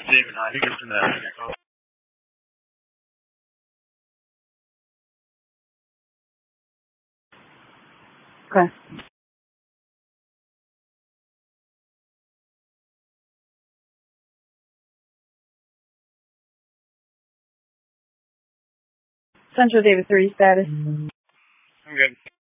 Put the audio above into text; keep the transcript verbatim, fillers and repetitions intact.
David, I think it's in the... Okay. Central David three status. I'm good.